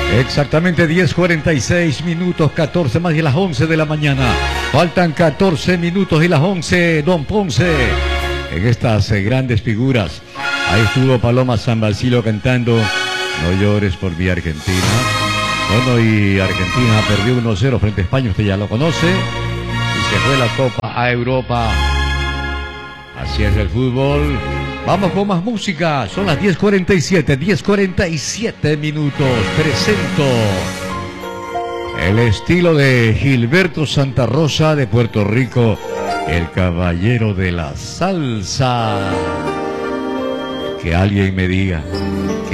Exactamente 10:46 minutos, 14 más de las 11 de la mañana. Faltan 14 minutos y las 11, Don Ponce. En estas grandes figuras. Ahí estuvo Paloma San Basilio cantando No llores por mi Argentina. Bueno, y Argentina perdió 1-0 frente a España, usted ya lo conoce. Y se fue la Copa a Europa. Así es el fútbol. Vamos con más música. Son las 10:47 minutos. Presento el estilo de Gilberto Santa Rosa de Puerto Rico, el caballero de la salsa. Que alguien me diga